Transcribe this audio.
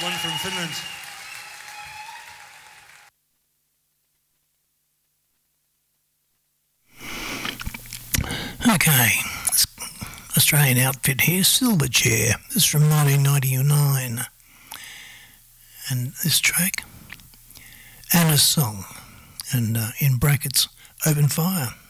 one from Finland. Okay, Australian outfit here, Silverchair. This is from 1999. And this track, Anna's Song, and in brackets, Open Fire.